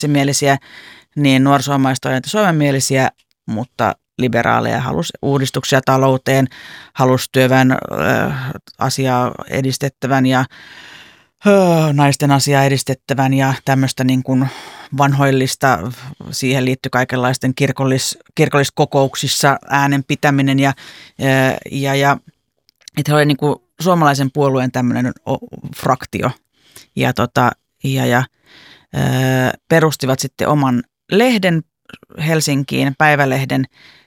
mielisiä, niin nuorisomaiset olivat suomenmielisiä, mutta liberaaleja, halusi uudistuksia talouteen, halusi työväen asiaa edistettävän ja naisten asiaa edistettävän ja tämmöistä niin kuin vanhoillista, siihen liittyi kaikenlaisten kirkolliskokouksissa äänen pitäminen ja että he oli niin kuin suomalaisen puolueen tämmöinen fraktio ja perustivat sitten oman lehden Helsinkiin, päivälehden,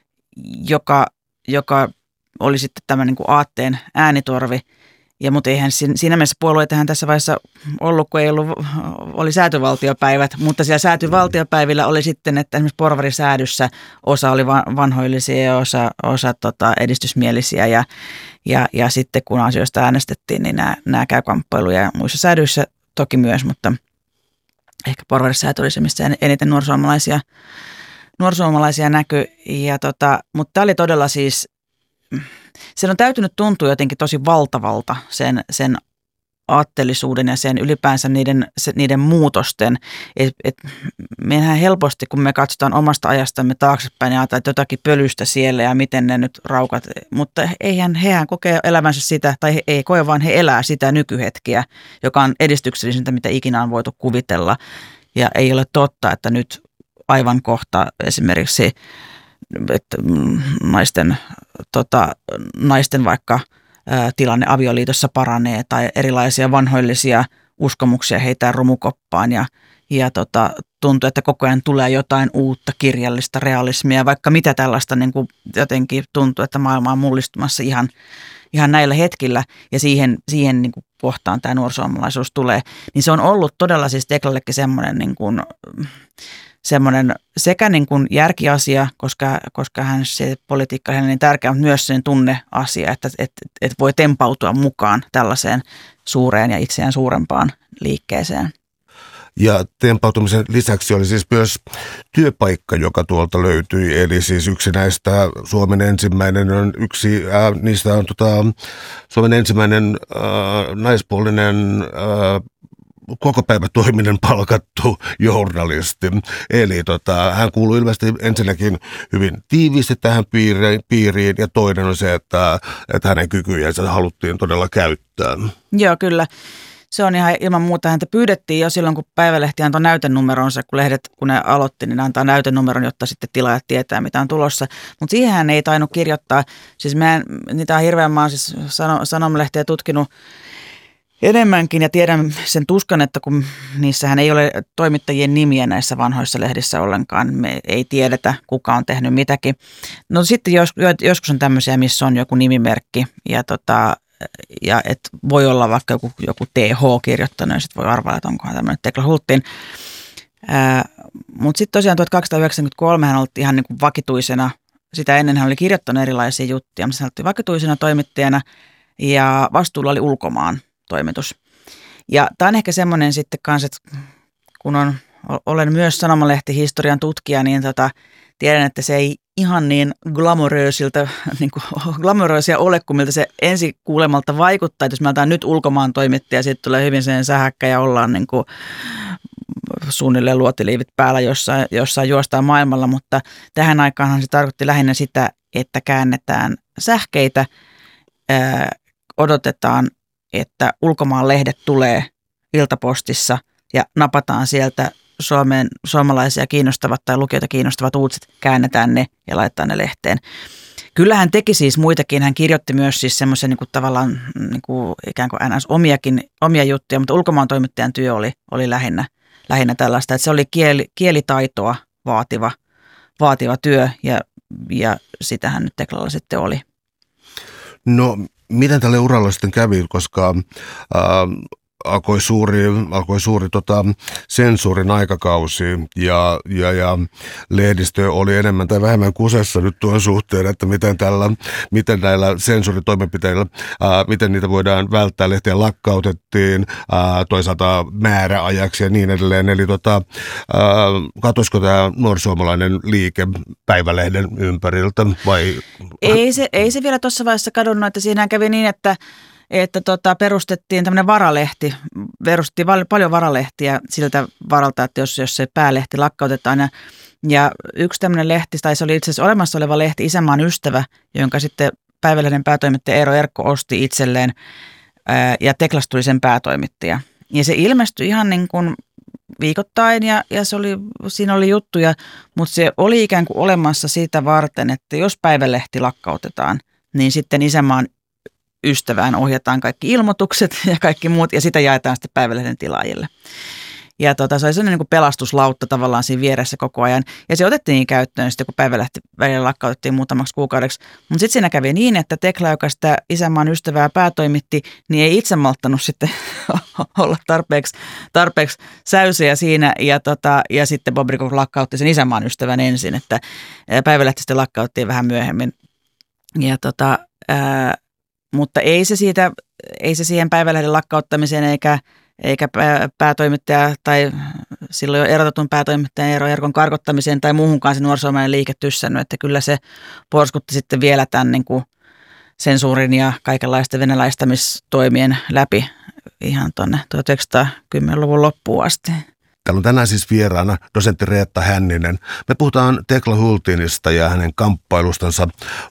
joka oli sitten tämä niin kuin aatteen äänitorvi. Mutta eihän siinä mielessä puolueitahan tässä vaiheessa ollut, kun oli säätyvaltiopäivät, mutta siellä säätyvaltiopäivillä oli sitten, että esimerkiksi porvarisäädyssä osa oli vanhoillisia ja osa edistysmielisiä ja sitten kun asioista äänestettiin, niin nämä käy kamppailuja ja muissa säädyissä toki myös, mutta ehkä porvarisääty oli se, missä eniten nuorisoomalaisia näkyi. Mutta tämä oli todella siis, sen on täytynyt tuntua jotenkin tosi valtavalta sen aatteellisuuden ja sen ylipäänsä niiden muutosten. Mehän helposti, kun me katsotaan omasta ajastamme taaksepäin ja ajatellaan, että jotakin pölystä siellä ja miten ne nyt raukat, mutta hehän kokee elämänsä sitä, tai he ei koe, vaan he elää sitä nykyhetkeä, joka on edistyksellisintä, mitä ikinä on voitu kuvitella. Ja ei ole totta, että nyt aivan kohta esimerkiksi että naisten vaikka tilanne avioliitossa paranee tai erilaisia vanhoillisia uskomuksia heitää romukoppaan ja tuntuu, että koko ajan tulee jotain uutta kirjallista realismia, vaikka mitä tällaista niin kuin jotenkin tuntuu, että maailma on mullistumassa ihan näillä hetkillä ja siihen niin kuin kohtaan tämä nuorisoomalaisuus tulee, niin se on ollut todella siis Teklallekin semmoinen niin kuin semmoinen sekä niin kuin järkiasia, koska hän se politiikka on niin tärkeä, mutta myös sen tunneasia, että voi tempautua mukaan tällaiseen suureen ja itseään suurempaan liikkeeseen. Ja tempautumisen lisäksi oli siis myös työpaikka, joka tuolta löytyi. Eli siis yksi näistä Suomen ensimmäinen on niistä on Suomen ensimmäinen naispuolinen kokopäivätoiminen palkattu journalisti. Eli hän kuului ilmeisesti ensinnäkin hyvin tiiviisti tähän piiriin ja toinen on se, että hänen kykyjensä haluttiin todella käyttää. Joo, kyllä. Se on ihan ilman muuta. Häntä pyydettiin jo silloin, kun Päivälehti antoi näytenumeronsa, kun ne aloitti, niin ne antaa näytenumeron, jotta sitten tilaajat tietää, mitä on tulossa. Mutta siihen hän ei tainnut kirjoittaa. Siis niitä on hirveän, mä oon siis sanomalehtiä tutkinut enemmänkin ja tiedän sen tuskan, että kun niissähän ei ole toimittajien nimiä näissä vanhoissa lehdissä ollenkaan. Me ei tiedetä, kuka on tehnyt mitäkin. No sitten joskus on tämmöisiä, missä on joku nimimerkki ja että voi olla vaikka joku TH kirjoittanut ja sitten voi arvata, että onkohan tämmöinen Tekla Hultin. Mutta sitten tosiaan 1293 hän oli ihan niin kuin vakituisena, sitä ennen hän oli kirjoittanut erilaisia juttuja, mutta hän oli vakituisena toimittajana ja vastuulla oli ulkomaan toimitus. Ja tämä on ehkä semmoinen sitten kanssa, että kun olen myös sanomalehtihistorian tutkija, niin tiedän, että se ei ihan niin glamoröösiä ole, kuin miltä se ensi kuulemalta vaikuttaa. Että jos me otetaan nyt ulkomaan toimittaja, sitten tulee hyvin sen sähäkkä ja ollaan niin kuin suunnilleen luotiliivit päällä, jossain juostaan maailmalla, mutta tähän aikaanhan se tarkoitti lähinnä sitä, että käännetään sähkeitä, odotetaan, että ulkomaan lehdet tulee iltapostissa ja napataan sieltä suomalaisia kiinnostavat tai lukijoita kiinnostavat uutiset, käännetään ne ja laitetaan ne lehteen. Kyllä hän teki siis muitakin, hän kirjoitti myös siis semmoisen niin kuin tavallaan niin kuin ikään kuin NS omia juttuja, mutta ulkomaan toimittajan työ oli lähinnä tällaista, että se oli kielitaitoa vaativa työ ja sitähän nyt Teklalla sitten oli. No, miten tälle uralle sitten kävi, koska alkoi suuri sensuurin aikakausi ja lehdistö oli enemmän tai vähemmän kusessa nyt tuon suhteen, että miten näillä sensuuritoimenpiteillä, miten niitä voidaan välttää. Lehtiä lakkautettiin toisaalta määräajaksi ja niin edelleen. Eli katoisiko tämä nuorisuomalainen liike Päivälehden ympäriltä vai? Ei se vielä tuossa vaiheessa kadonnut, että siinähän kävi niin, että että perustettiin tämmöinen varalehti, perustettiin paljon varalehtiä siltä varalta, että jos se päälehti lakkautetaan. Ja yksi tämmöinen lehti, tai se oli itse asiassa olemassa oleva lehti, Isänmaan ystävä, jonka sitten Päivälehden päätoimittaja Eero Erkko osti itselleen, ja Teklas tuli sen päätoimittaja. Ja se ilmestyi ihan niin kuin viikoittain ja siinä oli juttuja, mutta se oli ikään kuin olemassa siitä varten, että jos Päivälehti lakkautetaan, niin sitten Isänmaan ystävään ohjataan kaikki ilmoitukset ja kaikki muut, ja sitä jaetaan sitten Päivälehden tilaajille. Ja se oli sellainen niin kuin pelastuslautta tavallaan siinä vieressä koko ajan. Ja se otettiin käyttöön sitten, kun Päivälehti välillä lakkautettiin muutamaksi kuukaudeksi. Mutta sitten siinä kävi niin, että Tekla, joka sitä Isänmaan ystävää päätoimitti, niin ei itse malttanut sitten olla tarpeeksi säysiä siinä. Ja sitten Bob Rikos lakkautti sen Isänmaan ystävän ensin, että Päivälehti sitten lakkauttiin vähän myöhemmin. Ja mutta ei se siihen Päivälehden lakkauttamiseen eikä päätoimittaja tai silloin jo erotetun päätoimittajan Eero Erkon karkottamiseen tai muuhunkaan se nuorisomainen liike tyssännyt, että kyllä se porskutti sitten vielä tämän niin kuin sensuurin ja kaikenlaisten venäläistämistoimien läpi ihan tuonne 1910-luvun loppuun asti. Täällä on tänään siis vieraana dosentti Reetta Hänninen. Me puhutaan Tekla Hultinista ja hänen kamppailustansa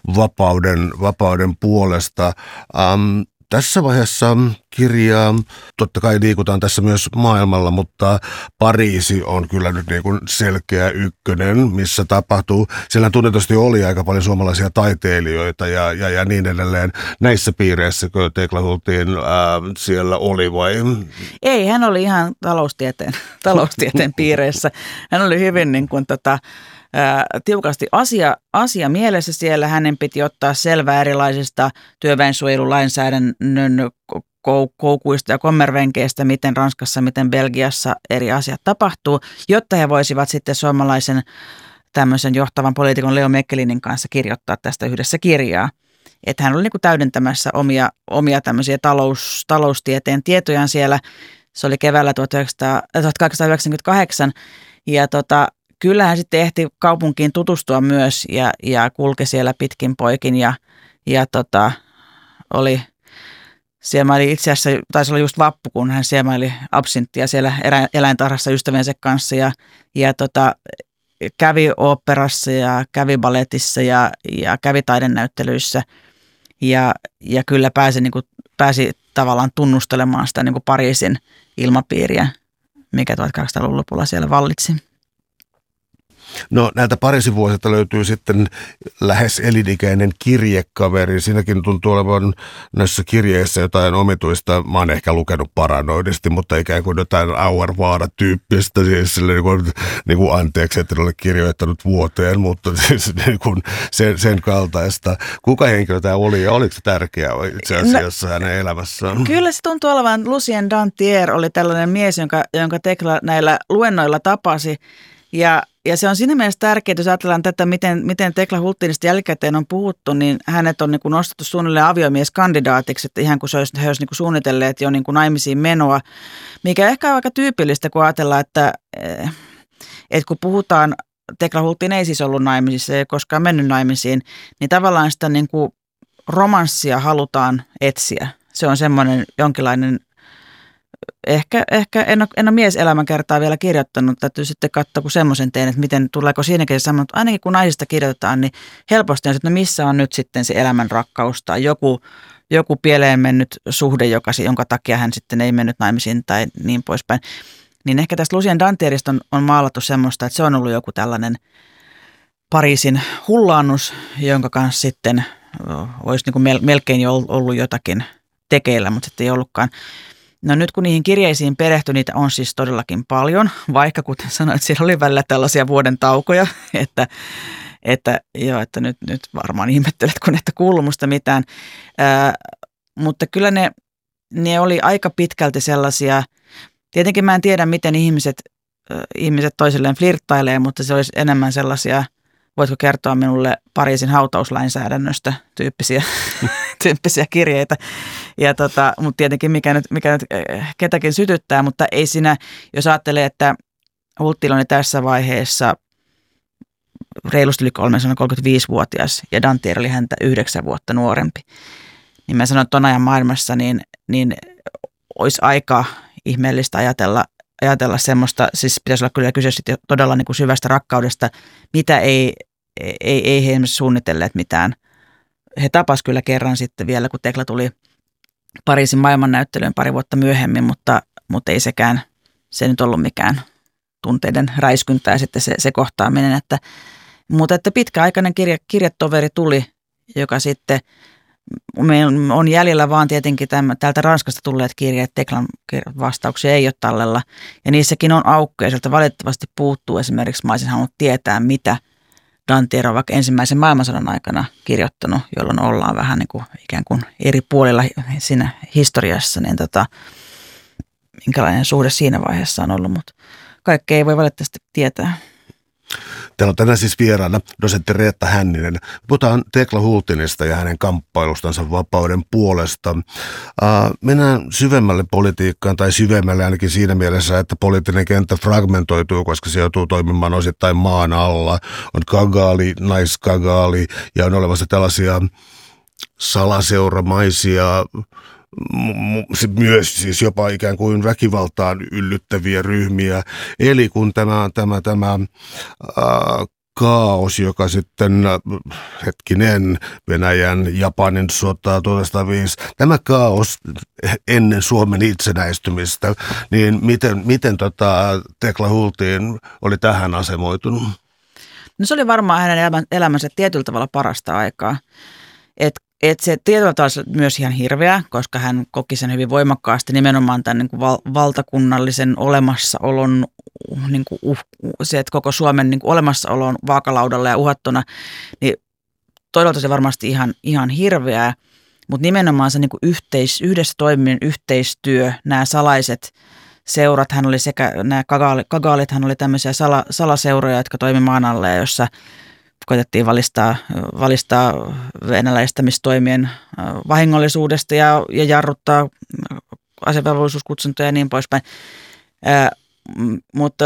vapauden puolesta. Tässä vaiheessa kirjaa, totta kai liikutaan tässä myös maailmalla, mutta Pariisi on kyllä nyt niin kuin selkeä ykkönen, missä tapahtuu. Siellä tunnetusti oli aika paljon suomalaisia taiteilijoita ja niin edelleen. Näissä piireissä, kun Tekla Hultin siellä oli vai? Ei, hän oli ihan taloustieteen piireissä. Hän oli hyvin niin kuin tiukasti asia mielessä siellä. Hänen piti ottaa selvää erilaisista työväensuojelulainsäädännön koukuista ja kommervenkeistä, miten Ranskassa, miten Belgiassa eri asiat tapahtuu, jotta he voisivat sitten suomalaisen tämmöisen johtavan poliitikon Leo Mechelinin kanssa kirjoittaa tästä yhdessä kirjaa. Että hän oli niin kuin täydentämässä omia tämmöisiä taloustieteen tietojaan siellä. Se oli keväällä 1898 ja kyllä hän sitten ehti kaupunkiin tutustua myös ja kulki siellä pitkin poikin ja oli siemaili itse asiassa, taisi olla just vappu, kun hän siemaili absinttia siellä eläintarhassa ystäviensä kanssa ja kävi oopperassa ja kävi balletissa ja kävi taidenäyttelyissä ja kyllä pääsi tavallaan tunnustelemaan sitä niin kuin Pariisin ilmapiiriä, mikä 1800-luvun lopulla siellä vallitsi. No näiltä Pariisin vuosilta löytyy sitten lähes elinikäinen kirjekaveri. Siinäkin tuntuu olevan näissä kirjeissä jotain omituista. Mä oon ehkä lukenut paranoidisti, mutta ikään kuin jotain Auervaara-tyyppistä. Siis niin kuin anteeksi, että en ole kirjoittanut vuoteen, mutta siis niin kuin sen kaltaista. Kuka henkilö tämä oli ja oliko se tärkeä itse asiassa hänen elämässään? Kyllä se tuntuu olevan Lucien Dantier oli tällainen mies, jonka Tekla näillä luennoilla tapasi. Ja se on siinä mielessä tärkeää, jos ajatellaan tätä, miten Tekla Hultinista jälkikäteen on puhuttu, niin hänet on niin kuin nostettu suunnilleen aviomieskandidaatiksi, että ihan kuin he olisivat niin kuin suunnitelleet jo niin kuin naimisiin menoa, mikä ehkä on aika tyypillistä, kun ajatellaan, että kun puhutaan, Tekla Hultin ei siis ollut naimisissa, ei koskaan mennyt naimisiin, niin tavallaan sitä niin kuin romanssia halutaan etsiä. Se on semmoinen jonkinlainen. Ehkä en ole mieselämänkertaa vielä kirjoittanut, täytyy sitten katsoa, kun semmoisen teen, että miten tuleeko siinäkin se sama, mutta ainakin kun naisista kirjoitetaan, niin helposti on, että no missä on nyt sitten se elämän rakkaus tai joku pieleen mennyt suhde, jonka takia hän sitten ei mennyt naimisiin tai niin poispäin. Niin ehkä tästä Lucien Dantierista on maalattu semmoista, että se on ollut joku tällainen Pariisin hullaannus, jonka kanssa sitten olisi niin kuin melkein jo ollut jotakin tekeillä, mutta sitten ei ollutkaan. No nyt kun niihin kirjeisiin perehtyi, niitä on siis todellakin paljon, vaikka kuten sanoit, siellä oli välillä tällaisia vuoden taukoja, että nyt varmaan ihmettelet, kun et kuullut musta mitään. Mutta kyllä ne oli aika pitkälti sellaisia, tietenkin mä en tiedä miten ihmiset toisilleen flirttailee, mutta se olisi enemmän sellaisia, voitko kertoa minulle Pariisin hautauslainsäädännöstä tyyppisiä kirjeitä. Mutta tietenkin mikä nyt ketäkin sytyttää, mutta ei siinä, jos ajattelee, että Hultin oli tässä vaiheessa reilusti yli 35-vuotias ja Dantier oli häntä 9 vuotta nuorempi, niin mä sanon, että ton ajan maailmassa niin olisi aika ihmeellistä ajatella semmoista, siis pitäisi olla kyllä kyse sitten todella niin kuin syvästä rakkaudesta, mitä ei he esimerkiksi suunnitelleet mitään. He tapas kyllä kerran sitten vielä, kun Tekla tuli Pariisin maailmannäyttelyyn pari vuotta myöhemmin, mutta ei se nyt ollut mikään tunteiden räiskyntää sitten se kohtaaminen. Mutta pitkäaikainen kirjetoveri tuli, joka sitten, on jäljellä vaan tietenkin täältä Ranskasta tulleet kirjeet, Teklan vastauksia ei ole tallella. Ja niissäkin on aukkoja, sieltä valitettavasti puuttuu esimerkiksi, mä olisin halunnut tietää, mitä Dantiero on vaikka ensimmäisen maailmansodan aikana kirjoittanut, jolloin ollaan vähän niin kuin ikään kuin eri puolilla siinä historiassa, niin minkälainen suhde siinä vaiheessa on ollut, mutta kaikkea ei voi valitettavasti tietää. Täällä on tänään siis vieraana dosentti Reetta Hänninen. Puhutaan Tekla Hultinista ja hänen kamppailustansa vapauden puolesta. Mennään syvemmälle politiikkaan, tai syvemmälle ainakin siinä mielessä, että poliittinen kenttä fragmentoituu, koska se joutuu toimimaan osittain maan alla. On Kagaali, naiskagaali ja on olemassa tällaisia salaseuramaisia, myös siis jopa ikään kuin väkivaltaan yllyttäviä ryhmiä. Eli kun tämä kaos, joka sitten, Venäjän, Japanin sotaa 1905, tämä kaos ennen Suomen itsenäistymistä, niin miten Tekla Hultin oli tähän asemoitunut? No se oli varmaan hänen elämänsä tietyllä tavalla parasta aikaa. Että se tietyllä tavalla myös ihan hirveä, koska hän koki sen hyvin voimakkaasti nimenomaan tämän niin kuin valtakunnallisen olemassaolon, niin kuin se, että koko Suomen niin kuin olemassaolo on vaakalaudalla ja uhattuna, niin todella se varmasti ihan hirveää, mutta nimenomaan se niin kuin yhdessä toimiminen yhteistyö, nämä salaiset seurat, hän oli sekä nämä kagaalit, hän oli tämmöisiä salaseuroja, jotka toimi maan alle ja jossa koitettiin valistaa venäläistämistoimien vahingollisuudesta ja jarruttaa asevelvollisuuskutsuntoja ja niin poispäin. Mutta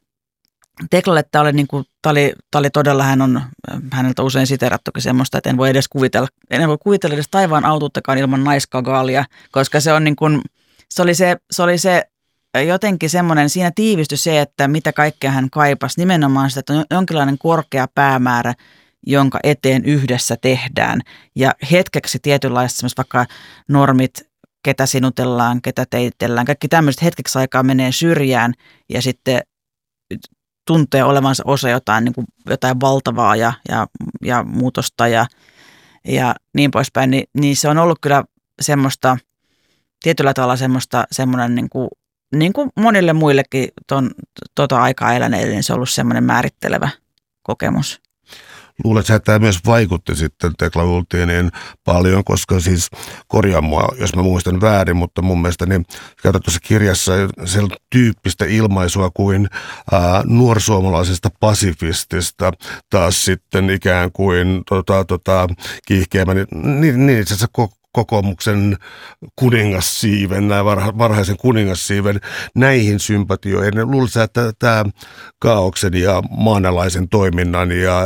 Teklalle tämä oli todella, häneltä usein siteerattukin semmoista, että en voi kuvitella edes taivaan autuuttakaan ilman naiskagaalia, koska se on niin kuin, se oli se jotenkin semmoinen, siinä tiivistyi se, että mitä kaikkea hän kaipasi, nimenomaan sitä, että on jonkinlainen korkea päämäärä, jonka eteen yhdessä tehdään. Ja hetkeksi tietynlaista vaikka normit, ketä sinutellaan, ketä teitellään, kaikki tämmöiset hetkeksi aikaa menee syrjään ja sitten tuntee olevansa osa jotain valtavaa ja muutosta ja niin poispäin. Niin se on ollut kyllä semmoista, tietyllä tavalla semmoinen niin kuin monille muillekin tuota aikaa eläneille, niin se on ollut semmoinen määrittelevä kokemus. Luuletko, että tämä myös vaikutti sitten Tekla Hultiniin paljon, koska siis korjaa mua, jos mä muistan väärin, mutta mun mielestä niin käytät tuossa kirjassa sellaista tyyppistä ilmaisua kuin nuorsuomalaisesta pasifistista, taas sitten ikään kuin kiihkeämän, niin itse asiassa kokoomuksen kuningassiiven, varhaisen kuningassiiven, näihin sympatioihin. Luuletko, että tämä kaaoksen ja maanalaisen toiminnan ja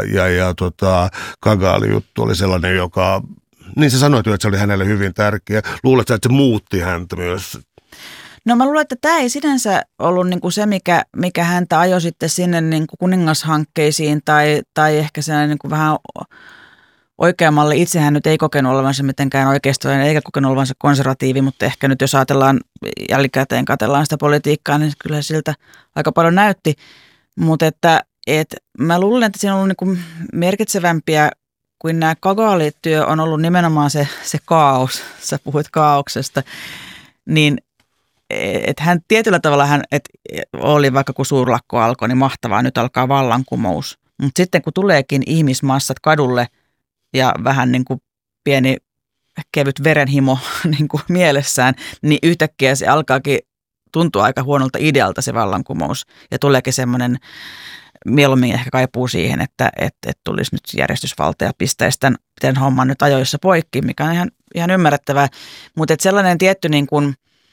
Kagaali-juttu oli sellainen, joka, niin sä sanoit jo, että se oli hänelle hyvin tärkeä. Luuletko, että se muutti häntä myös? No mä luulen, että tämä ei sinänsä ollut niinku se, mikä häntä ajoi sitten sinne niinku kuningashankkeisiin tai ehkä sellainen niinku vähän oikeammalle. Itsehän nyt ei kokenut olevansa mitenkään oikeistoinen eikä kokenut olevansa konservatiivi, mutta ehkä nyt jos ajatellaan jälkikäteen, katsellaan sitä politiikkaa, niin kyllä siltä aika paljon näytti. Mutta että mä luulen, että siinä on ollut niinku merkitsevämpiä kuin nämä Kagaali-työ on ollut nimenomaan se kaos. Sä puhuit kaauksesta, niin että hän tietyllä tavalla oli vaikka kun suurlakko alkoi, niin mahtavaa, nyt alkaa vallankumous. Mutta sitten kun tuleekin ihmismassat kadulle ja vähän niin kuin pieni kevyt verenhimo niin kuin mielessään, niin yhtäkkiä se alkaakin tuntua aika huonolta idealta se vallankumous. Ja tuleekin semmoinen, mieluummin ehkä kaipuu siihen, että tulisi nyt järjestysvalta ja pistäisi tämän homman nyt ajoissa poikki, mikä on ihan ymmärrettävää. Mutta sellainen tietty niin kuin,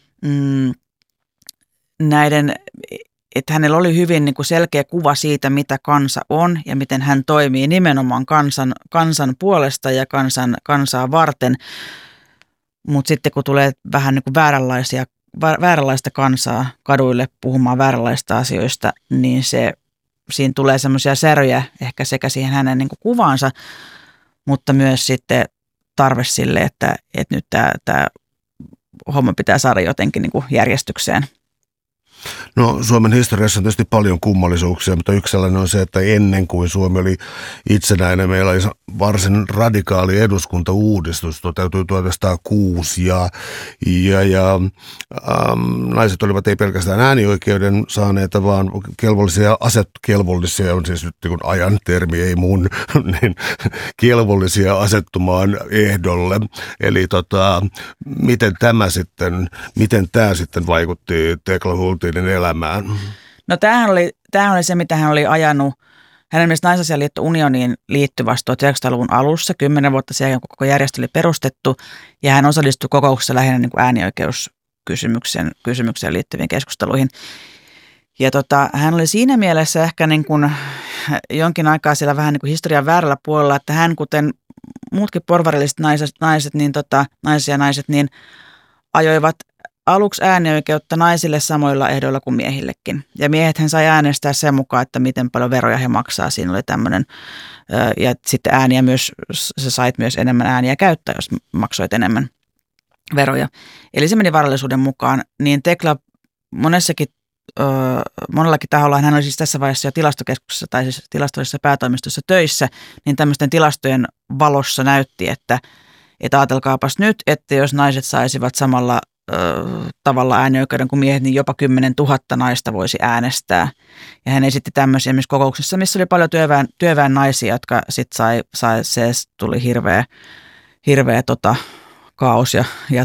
näiden, että hänellä oli hyvin niin kuin selkeä kuva siitä, mitä kansa on ja miten hän toimii nimenomaan kansan puolesta ja kansaa varten. Mutta sitten kun tulee vähän niin kuin vääränlaista kansaa kaduille puhumaan vääränlaista asioista, niin siinä tulee semmoisia säröjä ehkä sekä siihen hänen niin kuin kuvaansa, mutta myös sitten tarve sille, että nyt tämä homma pitää saada jotenkin niin kuin järjestykseen. No Suomen historiassa on tietysti paljon kummallisuuksia, mutta yksi sellainen on se, että ennen kuin Suomi oli itsenäinen, meillä oli varsin radikaali eduskuntauudistus, toteutui 1906 ja naiset olivat ei pelkästään äänioikeuden saaneita, vaan asekelvollisia, on siis nyt niin ajan termi, ei mun, niin kelvollisia asettumaan ehdolle. Eli miten tämä sitten vaikutti Tekla Hultinin elämään? No tämähän oli se, mitä hän oli ajanut. Hänen mielestä Naisasialiitto unioniin liittyi vasta 1900-luvun alussa, 10 vuotta sen jälkeen, kun koko järjestö oli perustettu, ja hän osallistui kokouksessa lähinnä niin kuin äänioikeuskysymykseen liittyviin keskusteluihin. Ja hän oli siinä mielessä ehkä niin kuin jonkin aikaa siellä vähän niin kuin historian väärällä puolella, että hän, kuten muutkin porvarilliset naiset, niin ajoivat aluksi äänioikeutta naisille samoilla ehdoilla kuin miehillekin. Ja miehethän sai äänestää sen mukaan, että miten paljon veroja he maksaa. Siinä oli tämmöinen, ja sitten ääniä myös, sä sait myös enemmän ääniä käyttää, jos maksoit enemmän veroja. Eli se meni varallisuuden mukaan. Niin Tekla monellakin taholla, hän oli siis tässä vaiheessa jo tilastokeskuksessa tai siis tilastollisessa päätoimistossa töissä, niin tämmöisten tilastojen valossa näytti, että ajatelkaapas nyt, että jos naiset saisivat samalla tavalla äänioikeuden kuin miehet, niin jopa 10 000 naista voisi äänestää. Ja hän esitti tämmöisiä esimerkiksi kokouksessa, missä oli paljon työväen naisia, jotka sitten tuli hirveä kaos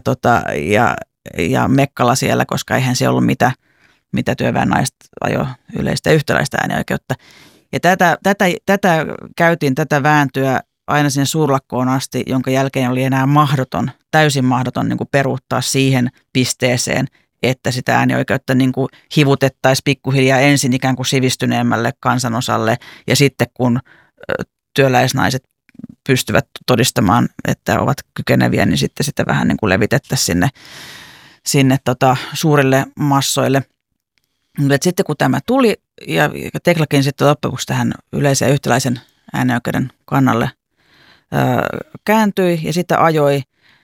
ja mekkala siellä, koska eihän se ollut mitä työväen naiset ajoi yleistä yhtäläistä äänioikeutta. Ja tätä käytiin tätä vääntöä aina sinne suurlakkoon asti, jonka jälkeen oli enää täysin mahdoton niin kuin peruuttaa siihen pisteeseen, että sitä äänioikeutta niin kuin hivutettaisiin pikkuhiljaa ensin ikään kuin sivistyneemmälle kansanosalle ja sitten kun työläisnaiset pystyvät todistamaan, että ovat kykeneviä, niin sitten sitä vähän niin kuin levitettäisiin sinne suurille massoille. Mutta sitten kun tämä tuli ja Teklakin sitten loppujen tähän yleisen ja yhtäläisen äänioikeuden kannalle kääntyi ja sitten ajoi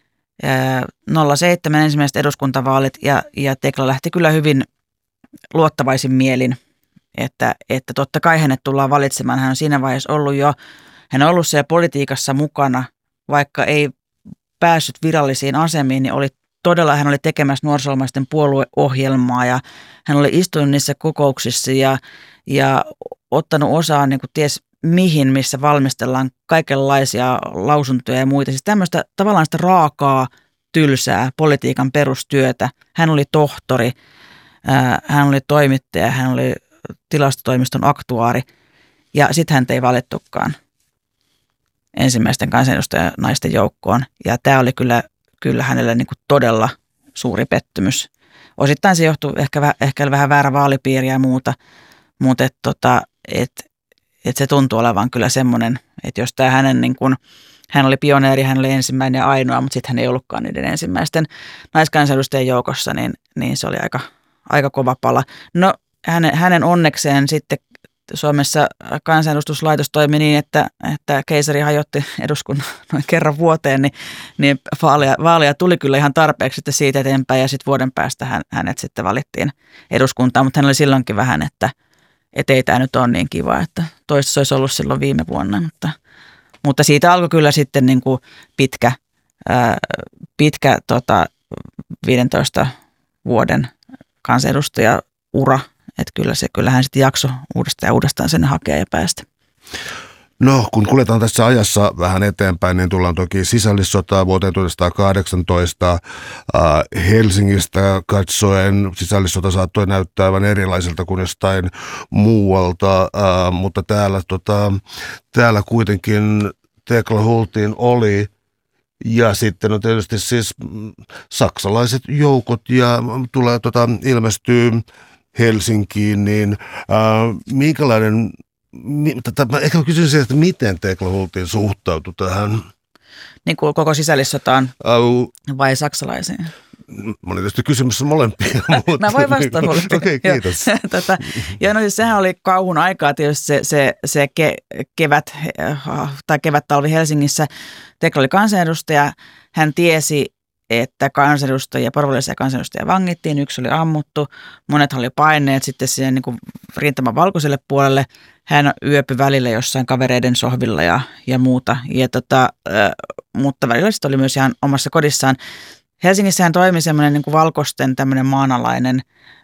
07 ensimmäiset eduskuntavaalit ja Tekla lähti kyllä hyvin luottavaisin mielin, että totta kai hänet tullaan valitsemaan. Hän on siinä vaiheessa hän on ollut siellä politiikassa mukana, vaikka ei päässyt virallisiin asemiin, niin hän oli tekemässä nuorisolmaisten puolueohjelmaa ja hän oli istunut niissä kokouksissa ja ottanut osaa niin kuin ties missä valmistellaan kaikenlaisia lausuntoja ja muita. Siis tämmöistä tavallaan sitä raakaa, tylsää politiikan perustyötä. Hän oli tohtori, hän oli toimittaja, hän oli tilastotoimiston aktuaari ja sitten häntä ei valittukaan ensimmäisten kansanedustajanaisten joukkoon. Ja tämä oli kyllä hänelle niin kuin todella suuri pettymys. Osittain se johtuu ehkä vähän väärä vaalipiiri ja muuta, mutta että se tuntuu olevan kyllä semmoinen, että jos tämä hän oli pioneeri, hän oli ensimmäinen ja ainoa, mutta sitten hän ei ollutkaan niiden ensimmäisten naiskansanedustajien joukossa, niin se oli aika kova pala. No hänen onnekseen sitten Suomessa kansanedustuslaitos toimi niin, että keisari hajotti eduskunnan noin kerran vuoteen, niin vaaleja tuli kyllä ihan tarpeeksi sitten siitä eteenpäin ja sitten vuoden päästä hänet sitten valittiin eduskuntaan, mutta hän oli silloinkin vähän, että ei tämä nyt ole niin kiva, että toista se olisi ollut silloin viime vuonna, mutta siitä alkoi kyllä sitten niin kuin pitkä 15 vuoden kansanedustajaura, että kyllähän sitten jakso uudestaan sen hakea ja päästä. No, kun kuljetaan tässä ajassa vähän eteenpäin, niin tullaan toki sisällissotaa vuoteen 1918. Helsingistä katsoen sisällissota saattoi näyttää aivan erilaiselta kuin jostain muualta, mutta täällä kuitenkin Tekla Hultin oli. Ja sitten on tietysti siis saksalaiset joukot ja ilmestyy Helsinkiin, niin minkälainen... Ehkä mä kysyn siitä, että miten Tekla Hultin suhtautui tähän? niin kuin koko sisällissotaan vai saksalaisiin? Mä olin tietysti kysymys molempia. Mä voin vastata molempia. Okei, kiitos. Ja no siis sehän oli kauhun aikaa tietysti se kevät tai kevät-talvi Helsingissä. Tekla oli kansanedustaja. Hän tiesi, että porvallisia kansanedustajia vangittiin. Yksi oli ammuttu. Monet oli paineet sitten sinne niin kuin rintaman valkoiselle puolelle. Hän yöpyi välillä jossain kavereiden sohvilla ja muuta. Mutta välillä sitten oli myös ihan omassa kodissaan. Helsingissähän toimi semmoinen niin kuin valkoisten tämmöinen maanalainen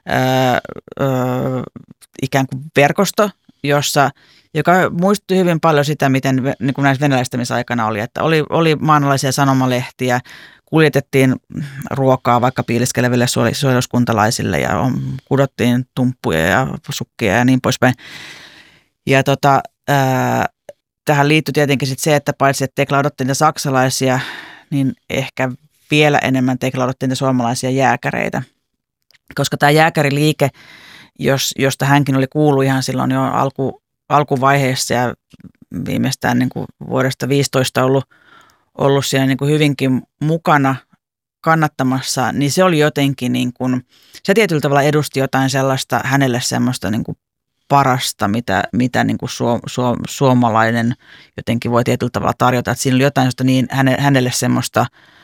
ikään kuin verkosto, joka muistutti hyvin paljon sitä, miten niin kuin näissä venäläistämisaikana oli. Että oli maanalaisia sanomalehtiä, kuljetettiin ruokaa vaikka piileskeleville suojeluskuntalaisille ja kudottiin tumppuja ja sukkia ja niin poispäin. Ja tähän liittyi tietenkin sit se, että paitsi että Tekla odotti niitä saksalaisia, niin ehkä vielä enemmän Tekla odotti niitä suomalaisia jääkäreitä. Koska tämä jääkäriliike, josta hänkin oli kuullut ihan silloin jo alkuvaiheessa ja viimeistään niin kuin vuodesta 2015 ollut siellä niin kuin hyvinkin mukana kannattamassa, niin se oli jotenkin niin kuin, se tietyllä tavalla edusti jotain sellaista hänelle semmoista niin kuin parasta, mitä niin kuin suomalainen jotenkin voi tietyllä tavalla tarjota. Että siinä oli jotain niin hänelle semmoista,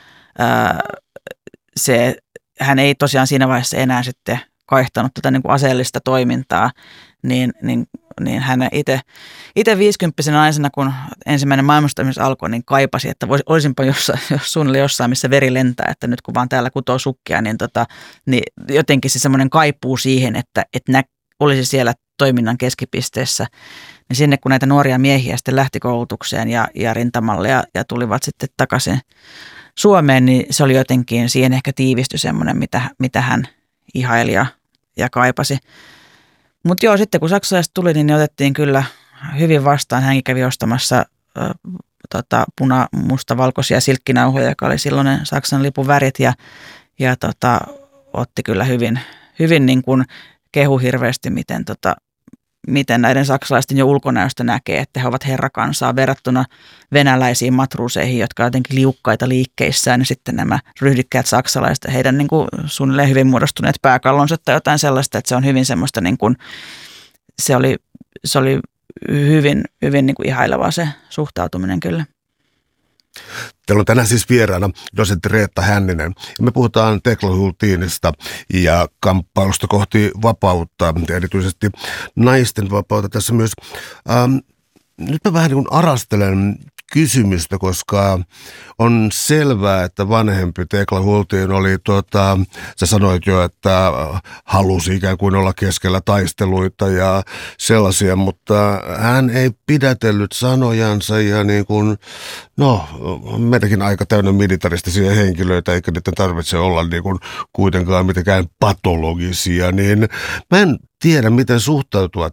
hän ei tosiaan siinä vaiheessa enää sitten kaihtanut tätä niin kuin aseellista toimintaa, niin hän itse 50-vuotiaana naisena, kun ensimmäinen maailmansodan alkoi, niin kaipasi, että olisinpa suunnilleen jossain, missä veri lentää, että nyt kun vaan täällä kutoo sukkia, niin jotenkin se semmoinen kaipuu siihen, että olisi siellä toiminnan keskipisteessä. Niin sinne, kun näitä nuoria miehiä sitten lähti koulutukseen ja rintamalle ja tulivat sitten takaisin Suomeen, niin se oli jotenkin, siihen ehkä tiivistyi semmoinen, mitä hän ihaili ja kaipasi. Mutta joo, sitten kun saksalaiset tuli, niin ne otettiin kyllä hyvin vastaan. Hänkin kävi ostamassa musta-valkoisia silkkinauhoja, joka oli silloinen Saksan lipun värit ja otti kyllä hyvin niin kuin kehu hirveästi, miten näiden saksalaisten jo ulkonäöstä näkee, että he ovat herrakansaa verrattuna venäläisiin matruuseihin, jotka ovat jotenkin liukkaita liikkeissään, ja sitten nämä ryhdikkäät saksalaiset, heidän niin kuin suunnilleen hyvin muodostuneet pääkallonsa tai jotain sellaista, että se on hyvin semmoista, niin kuin, se oli hyvin niin kuin ihailevaa se suhtautuminen kyllä. Täällä on tänään siis vieraana dosentti Reetta Hänninen. Me puhutaan Tekla Hultinista ja kamppailusta kohti vapautta, erityisesti naisten vapautta tässä myös. Nyt mä vähän niin kuin arastelen kysymystä, koska on selvää, että vanhempi Tekla Hultin oli, sä sanoit jo, että halusi ikään kuin olla keskellä taisteluita ja sellaisia, mutta hän ei pidätellyt sanojansa ja niin kuin, meidänkin aika täynnä militaristisia henkilöitä, eikä niiden tarvitse olla niin kuin kuitenkaan mitenkään patologisia, niin mä en tiedä, miten suhtautua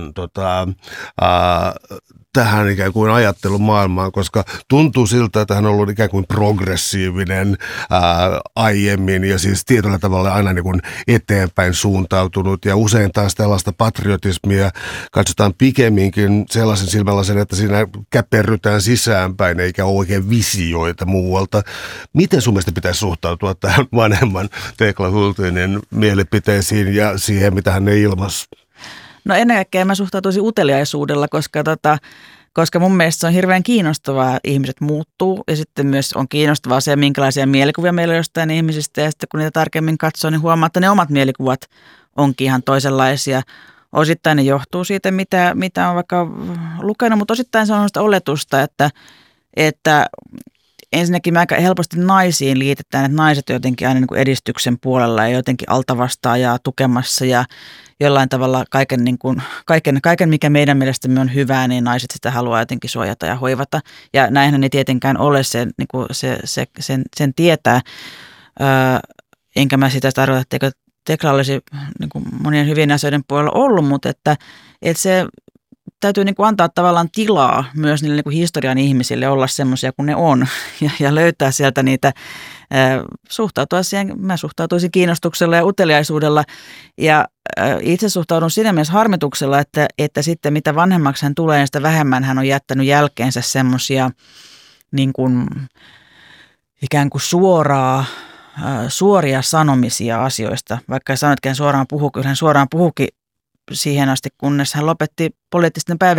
tähän ikään kuin ajattelumaailmaan, koska tuntuu siltä, että hän on ollut ikään kuin progressiivinen aiemmin ja siis tietyllä tavalla aina niin kuin eteenpäin suuntautunut ja usein taas tällaista patriotismia katsotaan pikemminkin sellaisen silmälaisen, että siinä käperrytään sisäänpäin eikä ole oikein visioita muualta. Miten sun mielestä pitäisi suhtautua tähän vanhemman Tekla Hultinin mielipiteisiin ja siihen, mitä hän ei ilmaisi? No ennen kaikkea mä suhtautuisin uteliaisuudella, koska mun mielestä se on hirveän kiinnostavaa, ihmiset muuttuu ja sitten myös on kiinnostavaa se, minkälaisia mielikuvia meillä on jostain ihmisistä ja sitten kun niitä tarkemmin katsoo, niin huomaa, että ne omat mielikuvat onkin ihan toisenlaisia. Osittain ne johtuu siitä, mitä on vaikka lukenut, mutta osittain se on sellaista oletusta, että ensinnäkin me aika helposti naisiin liitetään, että naiset jotenkin aina niin kuin edistyksen puolella ja jotenkin altavastaajaa tukemassa ja jollain tavalla kaiken, mikä meidän mielestämme on hyvää, niin naiset sitä haluaa jotenkin suojata ja hoivata. Ja näinhän ei tietenkään ole, sen tietää. Enkä mä sitä tarkoita, että Tekla olisi niin kuin monien hyvien asioiden puolella ollut, mutta että se täytyy niin kuin antaa tavallaan tilaa myös niille niin kuin historian ihmisille olla semmoisia kuin ne on ja löytää sieltä niitä, suhtautua siihen. Mä suhtautuisin kiinnostuksella ja uteliaisuudella ja itse suhtaudun siinä mielessä harmituksella, että sitten mitä vanhemmaksi hän tulee, niin sitä vähemmän hän on jättänyt jälkeensä semmoisia niin kuin ikään kuin suoria sanomisia asioista, vaikka ei sanotkin suoraan puhu, kyllä hän suoraan puhukin siihen asti, kunnes hän lopetti poliittisten